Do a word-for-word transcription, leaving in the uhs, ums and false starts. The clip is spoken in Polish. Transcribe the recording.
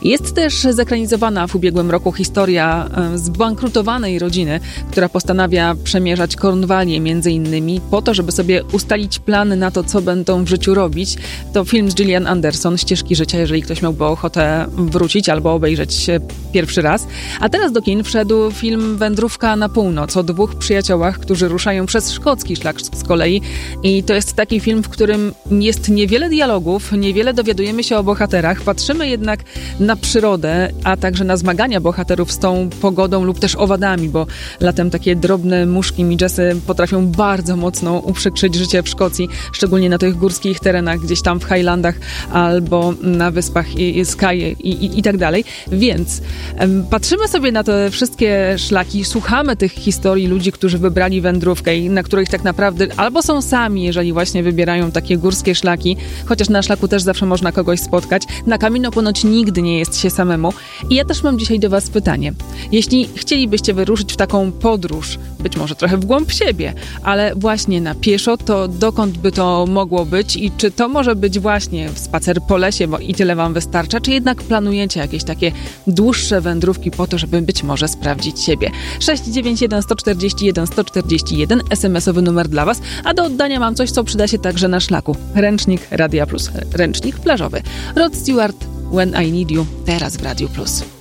Jest też zekranizowana w ubiegłym roku historia zbankrutowanej rodziny, która postanawia przemierzać Kornwalię między innymi po to, żeby sobie ustalić plany na to, co będą w życiu robić. To film z Gillian Anderson, Ścieżki życia, jeżeli ktoś miałby ochotę wrócić albo obejrzeć pierwszy raz. A teraz do kin wszedł film Wędrówka na północ o dwóch przyjaciołach, którzy ruszają przez szkocki szlak z kolei. I to jest taki film, w którym jest niewiele dialogów, niewiele dowiadujemy się o bohaterach. Patrzymy jednak na przyrodę, a także na zmagania bohaterów z tą pogodą lub też owadami, bo latem takie drobne muszki midgesy potrafią bardzo mocno uprzykrzyć życie w Szkocji, szczególnie na tych górskich terenach, gdzieś tam w Highlandach albo na wyspach i, i Skye i, i, i tak dalej. Więc em, patrzymy sobie na te wszystkie szlaki, słuchamy tych historii ludzi, którzy wybrali wędrówkę i na których tak naprawdę albo są sami, jeżeli właśnie wybierają takie górskie szlaki, chociaż na szlaku też zawsze można kogoś spotkać. Na Camino ponoć nigdy nie jest się samemu. I ja też mam dzisiaj do was pytanie. Jeśli chcielibyście wyruszyć w taką podróż, być może trochę w głąb siebie, ale właśnie na pieszo, to dokąd by to mogło być i czy to może być właśnie spacer po lesie, bo i tyle wam wystarcza, czy jednak planujecie jakieś takie dłuższe wędrówki po to, żeby być może sprawdzić siebie? sześć dziewięć jeden jeden cztery jeden jeden cztery jeden, es em esowy numer dla was, a do oddania mam coś, co przyda się także na szlaku. Ręcznik Radia Plus, ręcznik plażowy. Rod Stewart, When I Need You, teraz w Radiu Plus.